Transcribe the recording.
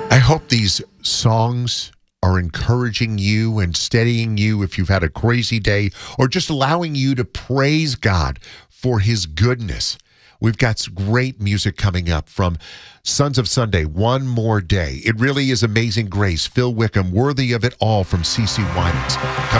I hope these songs are encouraging you and steadying you if you've had a crazy day, or just allowing you to praise God for his goodness. We've got some great music coming up from Sons of Sunday, One More Day. It really is Amazing Grace. Phil Wickham, Worthy of It All from CeCe Winans.